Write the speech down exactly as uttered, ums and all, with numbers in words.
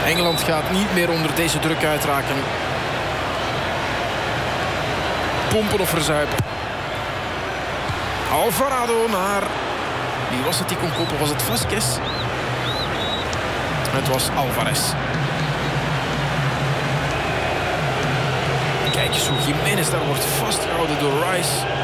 Engeland gaat niet meer onder deze druk uitraken. Pompen of verzuipen. Alvarado naar... Wie was het die kon kopen? Was het Vasquez? Het was Alvarez. Kijk eens hoe Jiménez daar wordt vastgehouden door Rice.